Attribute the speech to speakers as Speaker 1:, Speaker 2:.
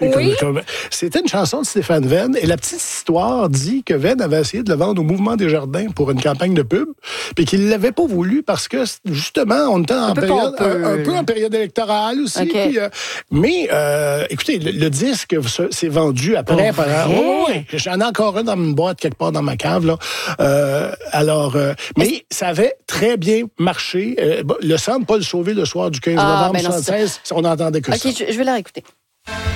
Speaker 1: Oui.
Speaker 2: C'était une chanson de Stéphane Venn. Et la petite histoire dit que Venn avait essayé de le vendre au Mouvement des Jardins pour une campagne de pub, puis qu'il ne l'avait pas voulu parce que, justement, on était en période, un peu en période électorale aussi.
Speaker 1: Okay.
Speaker 2: Puis, mais, écoutez, le disque s'est vendu après. Oui, j'en ai encore un dans une boîte quelque part dans ma cave. Là. Mais ça avait très bien marché. Le Centre Paul Sauvé, le soir du 15 novembre 1976, on n'entendait que ça.
Speaker 1: OK, je vais la réécouter.